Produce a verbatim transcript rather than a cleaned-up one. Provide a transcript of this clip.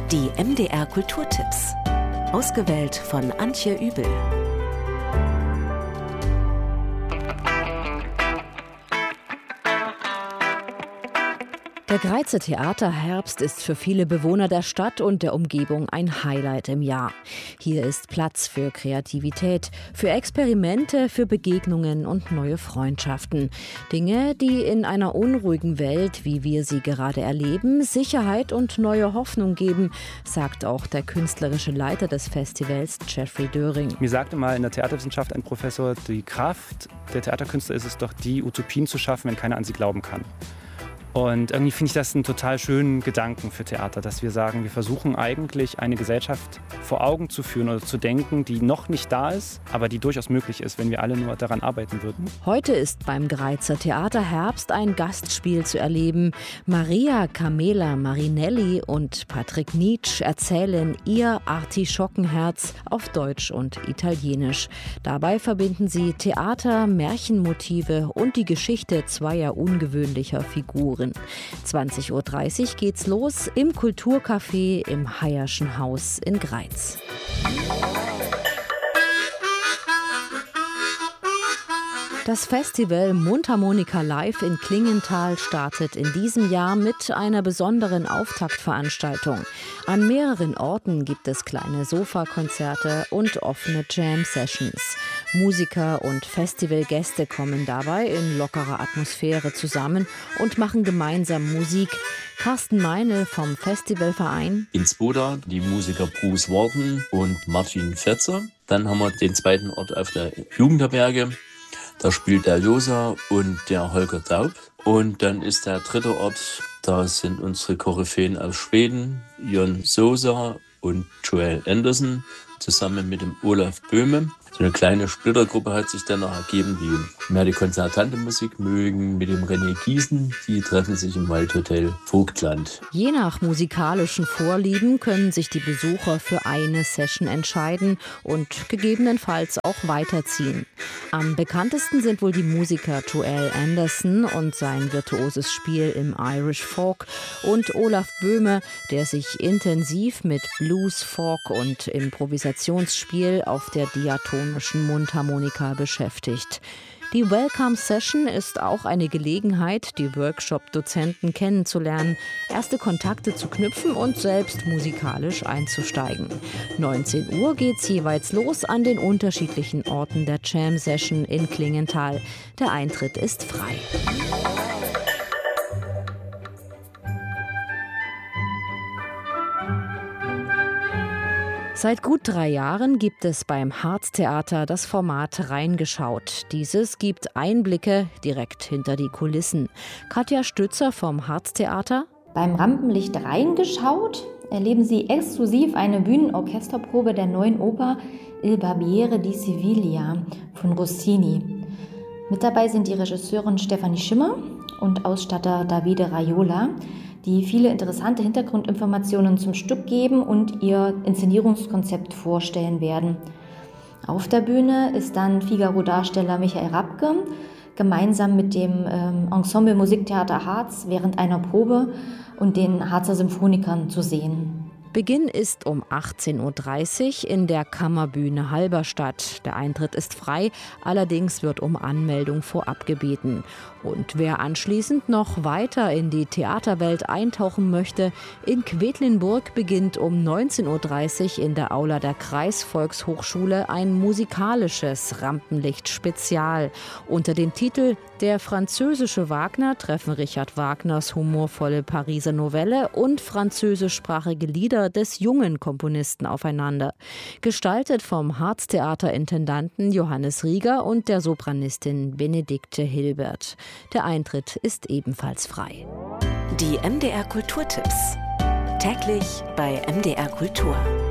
Die M D R Kulturtipps. Ausgewählt von Antje Übel. Der Greizer Theaterherbst ist für viele Bewohner der Stadt und der Umgebung ein Highlight im Jahr. Hier ist Platz für Kreativität, für Experimente, für Begegnungen und neue Freundschaften. Dinge, die in einer unruhigen Welt, wie wir sie gerade erleben, Sicherheit und neue Hoffnung geben, sagt auch der künstlerische Leiter des Festivals, Jeffrey Döring. Mir sagte mal in der Theaterwissenschaft ein Professor, die Kraft der Theaterkünstler ist es doch, die Utopien zu schaffen, wenn keiner an sie glauben kann. Und irgendwie finde ich das einen total schönen Gedanken für Theater, dass wir sagen, wir versuchen eigentlich eine Gesellschaft vor Augen zu führen oder zu denken, die noch nicht da ist, aber die durchaus möglich ist, wenn wir alle nur daran arbeiten würden. Heute ist beim Greizer Theaterherbst ein Gastspiel zu erleben. Maria Camela Marinelli und Patrick Nitsch erzählen ihr Artischockenherz auf Deutsch und Italienisch. Dabei verbinden sie Theater, Märchenmotive und die Geschichte zweier ungewöhnlicher Figuren. zwanzig Uhr dreißig geht's los im Kulturcafé im Hayer'schen Haus in Greiz. Das Festival Mundharmonika Live in Klingenthal startet in diesem Jahr mit einer besonderen Auftaktveranstaltung. An mehreren Orten gibt es kleine Sofakonzerte und offene Jam-Sessions. Musiker und Festivalgäste kommen dabei in lockerer Atmosphäre zusammen und machen gemeinsam Musik. Carsten Meinl vom Festivalverein. In Zwoda die Musiker Bruce Warden und Martin Fetzer. Dann haben wir den zweiten Ort auf der Jugendherberge. Da spielt der Josa und der Holger Daub. Und dann ist der dritte Ort, da sind unsere Koryphäen aus Schweden, Jon Sosa und Joel Anderson, zusammen mit dem Olaf Böhme. So eine kleine Splittergruppe hat sich dann noch ergeben, die mehr die konzertante Musik mögen, mit dem René Giesen. Die treffen sich im Waldhotel Vogtland. Je nach musikalischen Vorlieben können sich die Besucher für eine Session entscheiden und gegebenenfalls auch weiterziehen. Am bekanntesten sind wohl die Musiker Joel Anderson und sein virtuoses Spiel im Irish Folk und Olaf Böhme, der sich intensiv mit Blues, Folk und Improvisationsspiel auf der Diaton Mundharmonika beschäftigt. Die Welcome Session ist auch eine Gelegenheit, die Workshop-Dozenten kennenzulernen, erste Kontakte zu knüpfen und selbst musikalisch einzusteigen. neunzehn Uhr geht's jeweils los an den unterschiedlichen Orten der Jam Session in Klingenthal. Der Eintritt ist frei. Seit gut drei Jahren gibt es beim Harztheater das Format Reingeschaut. Dieses gibt Einblicke direkt hinter die Kulissen. Katja Stützer vom Harztheater. Beim Rampenlicht Reingeschaut erleben Sie exklusiv eine Bühnenorchesterprobe der neuen Oper Il Barbiere di Siviglia von Rossini. Mit dabei sind die Regisseurin Stefanie Schimmer und Ausstatter Davide Raiola, die viele interessante Hintergrundinformationen zum Stück geben und ihr Inszenierungskonzept vorstellen werden. Auf der Bühne ist dann Figaro-Darsteller Michael Rabke gemeinsam mit dem ähm, Ensemble Musiktheater Harz während einer Probe und den Harzer Symphonikern zu sehen. Beginn ist um achtzehn Uhr dreißig in der Kammerbühne Halberstadt. Der Eintritt ist frei, allerdings wird um Anmeldung vorab gebeten. Und wer anschließend noch weiter in die Theaterwelt eintauchen möchte, in Quedlinburg beginnt um neunzehn Uhr dreißig in der Aula der Kreisvolkshochschule ein musikalisches Rampenlicht-Spezial. Unter dem Titel »Der französische Wagner« treffen Richard Wagners humorvolle Pariser Novelle und französischsprachige Lieder des jungen Komponisten aufeinander. Gestaltet vom Harztheater-Intendanten Johannes Rieger und der Sopranistin Benedikte Hilbert. Der Eintritt ist ebenfalls frei. Die M D R Kulturtipps. Täglich bei M D R Kultur.